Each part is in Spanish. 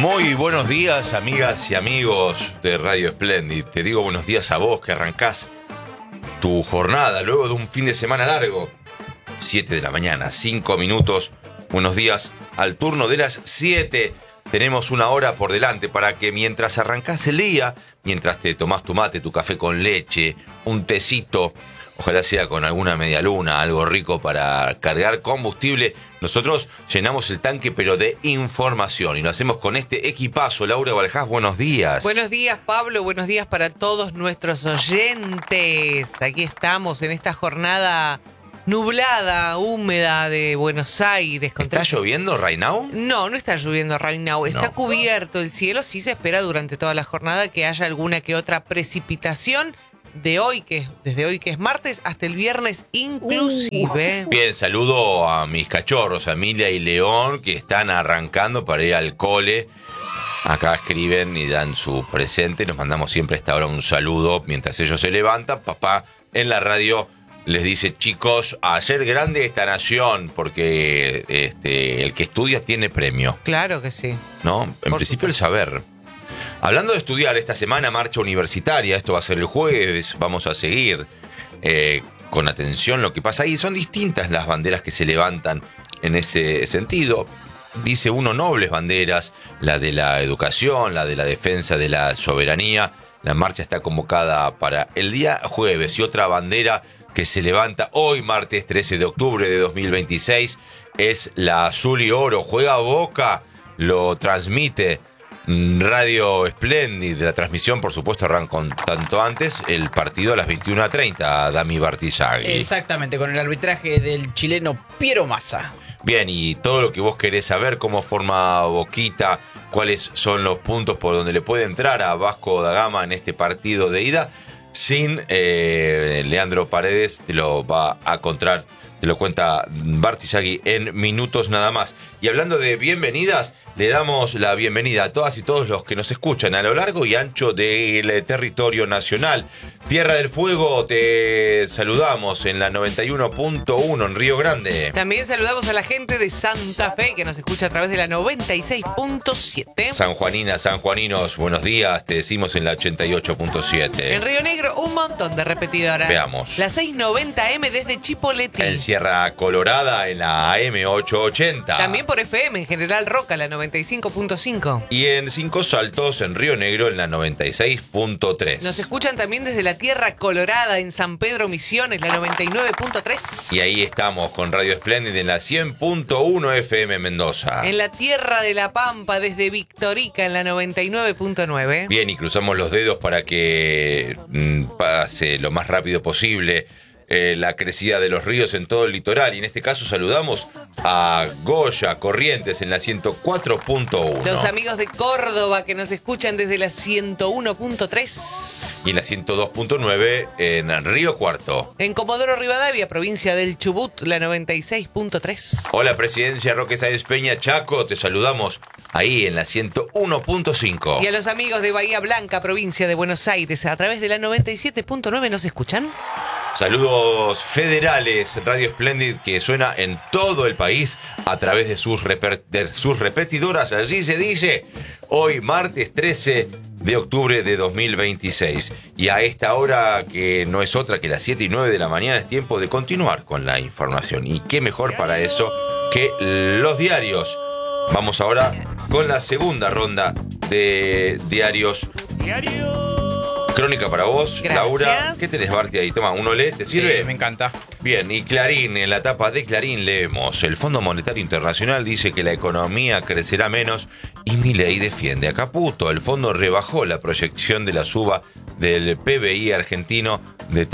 Muy buenos días, amigas y amigos de Radio Splendid. Te digo buenos días a vos que arrancás tu jornada luego de un fin de semana largo. 7 de la mañana, 5 minutos. Buenos días al turno de las 7. Tenemos una hora por delante para que mientras arrancás el día, mientras te tomás tu mate, tu café con leche, un tecito, ojalá sea con alguna media luna, algo rico para cargar combustible, nosotros llenamos el tanque pero de información y lo hacemos con este equipazo. Laura Baljás, buenos días. Buenos días, Pablo, buenos días para todos nuestros oyentes. Aquí estamos en esta jornada nublada, húmeda de Buenos Aires. ¿Está lloviendo right now? No, no está lloviendo right now. Está cubierto el cielo. Sí se espera durante toda la jornada que haya alguna que otra precipitación. Desde hoy que es martes hasta el viernes inclusive. Bien, saludo a mis cachorros, Emilia y León, que están arrancando para ir al cole. Acá escriben y dan su presente. Nos mandamos siempre a esta hora un saludo mientras ellos se levantan. Papá en la radio les dice: chicos, ayer grande esta nación, porque el que estudia tiene premio. Claro que sí. ¿No? En principio el saber. Hablando de estudiar, esta semana marcha universitaria, esto va a ser el jueves, vamos a seguir con atención lo que pasa ahí. Son distintas las banderas que se levantan en ese sentido. Dice uno, nobles banderas, la de la educación, la de la defensa de la soberanía. La marcha está convocada para el día jueves y otra bandera que se levanta hoy, martes 13 de octubre de 2026, es la azul y oro. Juega Boca, lo transmite Radio Splendid. La transmisión, por supuesto, arranca un tanto antes, el partido a las 21:30, Dami Bartizaghi. Exactamente, con el arbitraje del chileno Piero Massa. Bien, y todo lo que vos querés saber, cómo forma Boquita, cuáles son los puntos por donde le puede entrar a Vasco da Gama en este partido de ida, sin Leandro Paredes, te lo va a contar, te lo cuenta Bartizaghi en minutos nada más. Y hablando de bienvenidas, le damos la bienvenida a todas y todos los que nos escuchan a lo largo y ancho del territorio nacional. Tierra del Fuego, te saludamos en la 91.1 en Río Grande. También saludamos a la gente de Santa Fe que nos escucha a través de la 96.7. Sanjuaninas, sanjuaninos, buenos días, te decimos en la 88.7. En Río Negro, un montón de repetidoras. Veamos. La 690M desde Chipoleti. En Sierra Colorada, en la AM 880. También por FM, en General Roca, la 95.5. Y en Cinco Saltos, en Río Negro, en la 96.3. Nos escuchan también desde la Tierra Colorada, en San Pedro Misiones, la 99.3. Y ahí estamos con Radio Splendid en la 100.1 FM Mendoza. En la Tierra de la Pampa, desde Victorica, en la 99.9. Bien, y cruzamos los dedos para que pase lo más rápido posible la crecida de los ríos en todo el litoral. Y en este caso saludamos a Goya, Corrientes, en la 104.1. Los amigos de Córdoba que nos escuchan desde la 101.3. Y en la 102.9 en Río Cuarto. En Comodoro Rivadavia, provincia del Chubut, la 96.3. Hola, Presidencia Roque Sáenz Peña, Chaco, te saludamos ahí en la 101.5. Y a los amigos de Bahía Blanca, provincia de Buenos Aires, a través de la 97.9, ¿nos escuchan? Saludos federales, Radio Splendid, que suena en todo el país a través de sus repetidoras. Allí se dice, hoy martes 13 de octubre de 2026. Y a esta hora, que no es otra que las 7 y 9 de la mañana, es tiempo de continuar con la información. Y qué mejor para eso que los diarios. Vamos ahora con la segunda ronda de diarios. Crónica para vos, gracias. Laura. ¿Qué tenés, Barti, ahí? Toma, ¿uno lee? ¿Te sirve? Sí, me encanta. Bien, y Clarín, en la tapa de Clarín leemos: el Fondo Monetario Internacional dice que la economía crecerá menos y Milei defiende a Caputo. El fondo rebajó la proyección de la suba del PBI argentino de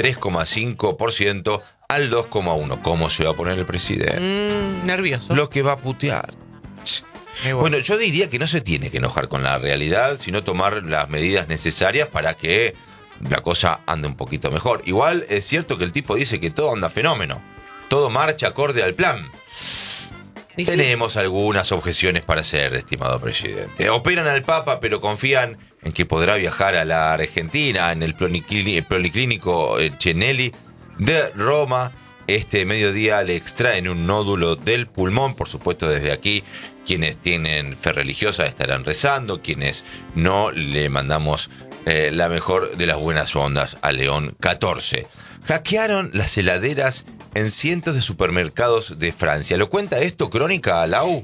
3,5% al 2,1%. ¿Cómo se va a poner el presidente? Nervioso. Lo que va a putear. Bueno, yo diría que no se tiene que enojar con la realidad, sino tomar las medidas necesarias para que la cosa ande un poquito mejor. Igual es cierto que el tipo dice que todo anda fenómeno, todo marcha acorde al plan. Tenemos algunas objeciones para hacer, estimado presidente. Operan al Papa, pero confían en que podrá viajar a la Argentina, en el Policlínico Chenelli de Roma. este mediodía le extraen un nódulo del pulmón. Por supuesto, desde aquí, quienes tienen fe religiosa estarán rezando, quienes no, le mandamos la mejor de las buenas ondas a León 14. Hackearon las heladeras en cientos de supermercados de Francia. ¿Lo cuenta esto, Crónica, Lau?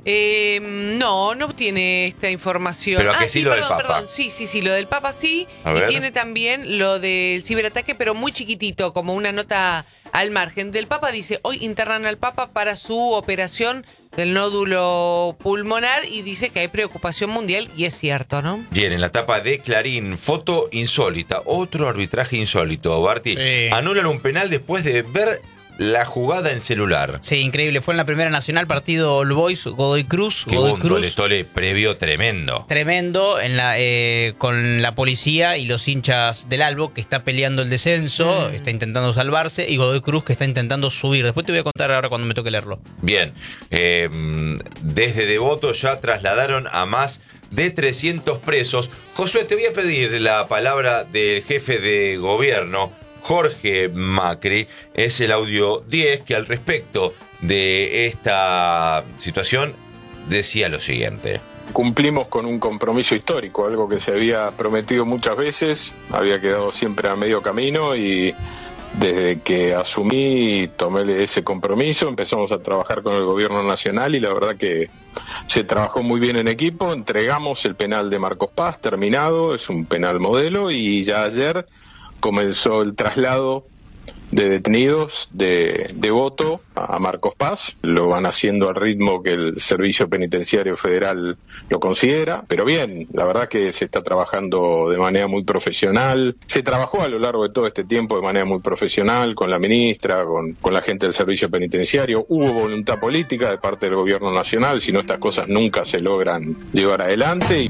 No tiene esta información. Pero aquí sí, lo del Papa. Perdón, sí, lo del Papa sí. Y tiene también lo del ciberataque, pero muy chiquitito, como una nota al margen. Del Papa dice, hoy internan al Papa para su operación del nódulo pulmonar y dice que hay preocupación mundial y es cierto, ¿no? Bien, en la tapa de Clarín, foto insólita, otro arbitraje insólito, Barty. Sí. Anulan un penal después de ver la jugada en celular. Sí, increíble. Fue en la Primera Nacional, partido All Boys, Godoy Cruz. Que hubo un tole previo tremendo. Tremendo con la policía y los hinchas del Albo, que está peleando el descenso, está intentando salvarse, y Godoy Cruz, que está intentando subir. Después te voy a contar ahora cuando me toque leerlo. Bien, desde Devoto ya trasladaron a más de 300 presos. Josué, te voy a pedir la palabra del jefe de gobierno, Jorge Macri. Es el audio 10 que al respecto de esta situación decía lo siguiente. Cumplimos con un compromiso histórico, algo que se había prometido muchas veces, había quedado siempre a medio camino y desde que asumí tomé ese compromiso, empezamos a trabajar con el gobierno nacional y la verdad que se trabajó muy bien en equipo, entregamos el penal de Marcos Paz, terminado, es un penal modelo y ya ayer comenzó el traslado de detenidos de Devoto a Marcos Paz. Lo van haciendo al ritmo que el Servicio Penitenciario Federal lo considera, pero bien, la verdad que se está trabajando de manera muy profesional. Se trabajó a lo largo de todo este tiempo de manera muy profesional con la ministra, con la gente del Servicio Penitenciario. Hubo voluntad política de parte del Gobierno Nacional, si no estas cosas nunca se logran llevar adelante.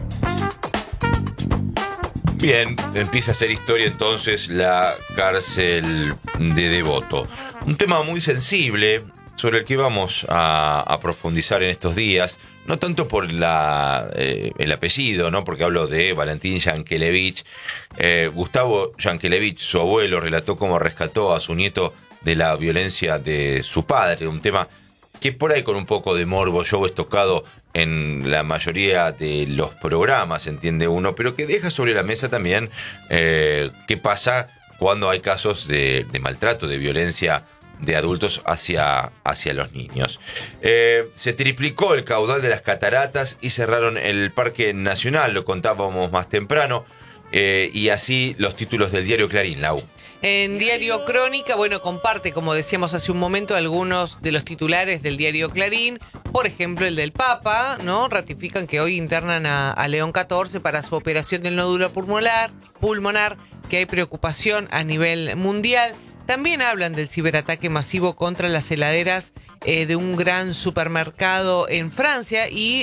Bien, empieza a hacer historia entonces la cárcel de Devoto. Un tema muy sensible sobre el que vamos a profundizar en estos días, no tanto por el apellido, ¿no? Porque hablo de Valentín Yankelevich. Gustavo Yankelevich, su abuelo, relató cómo rescató a su nieto de la violencia de su padre, un tema que por ahí con un poco de morbo yo he tocado en la mayoría de los programas, entiende uno, pero que deja sobre la mesa también qué pasa cuando hay casos de maltrato, de violencia de adultos hacia los niños. Se triplicó el caudal de las cataratas y cerraron el Parque Nacional, lo contábamos más temprano, y así los títulos del diario Clarín, Lau. En Diario Crónica, comparte, como decíamos hace un momento, algunos de los titulares del Diario Clarín. Por ejemplo, el del Papa, ¿no? Ratifican que hoy internan a León 14 para su operación del nódulo pulmonar, que hay preocupación a nivel mundial. También hablan del ciberataque masivo contra las heladeras de un gran supermercado en Francia y...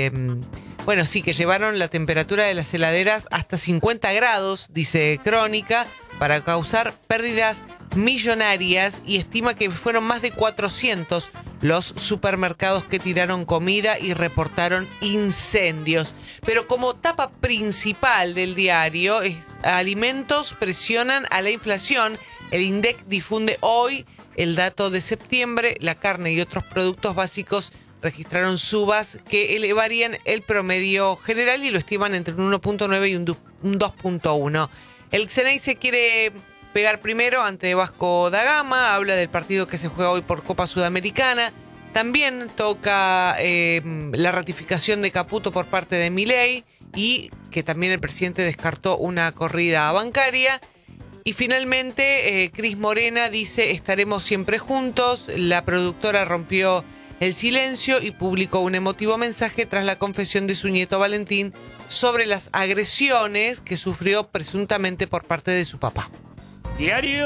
que llevaron la temperatura de las heladeras hasta 50 grados, dice Crónica, para causar pérdidas millonarias y estima que fueron más de 400 los supermercados que tiraron comida y reportaron incendios. Pero como tapa principal del diario, alimentos presionan a la inflación. El INDEC difunde hoy el dato de septiembre. La carne y otros productos básicos registraron subas que elevarían el promedio general y lo estiman entre un 1.9 y un 2.1. El CNI se quiere pegar primero ante Vasco da Gama, habla del partido que se juega hoy por Copa Sudamericana. También toca la ratificación de Caputo por parte de Milei y que también el presidente descartó una corrida bancaria. Y finalmente, Cris Morena dice, estaremos siempre juntos. La productora rompió el silencio y publicó un emotivo mensaje tras la confesión de su nieto Valentín sobre las agresiones que sufrió presuntamente por parte de su papá. Diario.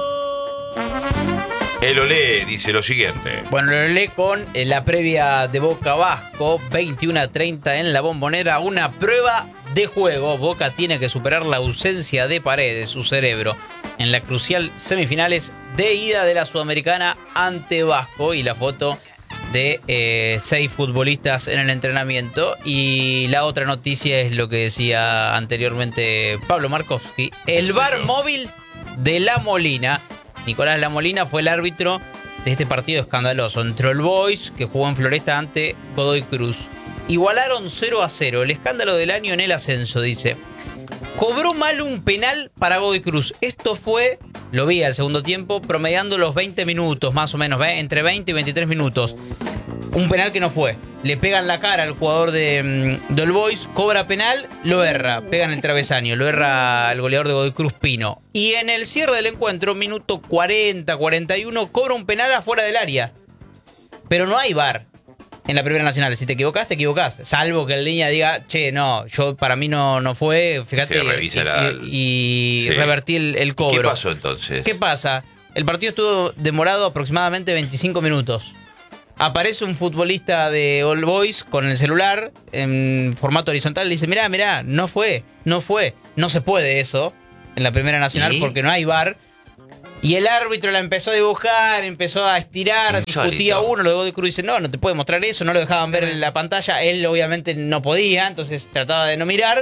El Olé dice lo siguiente. Bueno, el Olé con la previa de Boca Vasco, 21:30 en la Bombonera, una prueba de juego. Boca tiene que superar la ausencia de Paredes, su cerebro, en la crucial semifinales de ida de la Sudamericana ante Vasco, y la foto de 6 futbolistas en el entrenamiento. Y la otra noticia es lo que decía anteriormente Pablo Markovsky, el VAR móvil de La Molina. Nicolás La Molina fue el árbitro de este partido escandaloso entre All Boys, que jugó en Floresta, ante Godoy Cruz. Igualaron 0-0. El escándalo del año en el ascenso, dice. Cobró mal un penal para Godoy Cruz. Esto fue, lo vi al segundo tiempo, promediando los 20 minutos, más o menos, entre 20 y 23 minutos. Un penal que no fue. Le pegan la cara al jugador de All Boys, cobra penal, lo erra, pega en el travesaño, lo erra el goleador de Godoy Cruz, Pino. Y en el cierre del encuentro, minuto 40, 41, cobra un penal afuera del área. Pero no hay VAR en la Primera Nacional. Si te equivocás, te equivocás. Salvo que en línea diga, che, no, para mí no fue, fíjate, se revisa y sí. Revertí el cobro. ¿Qué pasó entonces? ¿Qué pasa? El partido estuvo demorado aproximadamente 25 minutos. Aparece un futbolista de All Boys con el celular en formato horizontal y dice, mirá, no fue. No se puede eso en la Primera Nacional porque no hay VAR. Y el árbitro la empezó a dibujar, empezó a estirar, Insólito. discutía uno, luego de Cruz dice, no te puede mostrar eso, no lo dejaban ver en la pantalla, él obviamente no podía, entonces trataba de no mirar.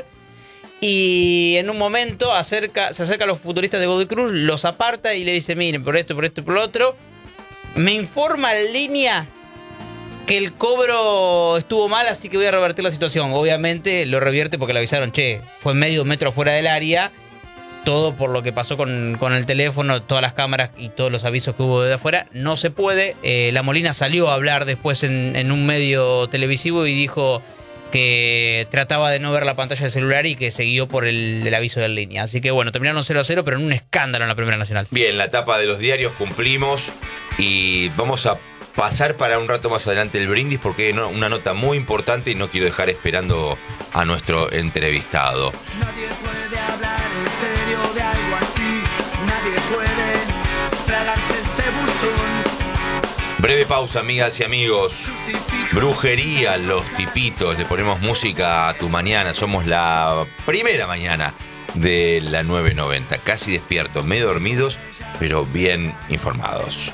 Y en un momento se acerca a los futbolistas de Godoy Cruz, los aparta y le dice, miren, por esto y por lo otro. Me informa en línea que el cobro estuvo mal, así que voy a revertir la situación. Obviamente lo revierte porque le avisaron, fue medio metro fuera del área. Todo por lo que pasó con el teléfono, todas las cámaras y todos los avisos que hubo de afuera. No se puede. La Molina salió a hablar después en un medio televisivo y dijo que trataba de no ver la pantalla del celular y que siguió por el aviso de línea. Así que bueno, terminaron 0-0, pero en un escándalo en la Primera Nacional. Bien, la tapa de los diarios cumplimos y vamos a pasar para un rato más adelante el brindis porque hay una nota muy importante y no quiero dejar esperando a nuestro entrevistado. Nadie puede hablar en serio de algo así. Nadie puede tragarse ese buzón. Breve pausa, amigas y amigos. Brujería, Los Tipitos. Le ponemos música a tu mañana. Somos la primera mañana de la 990. Casi despiertos, medio dormidos, pero bien informados.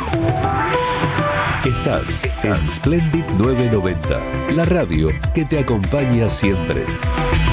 Estás en Splendid 990, la radio que te acompaña siempre.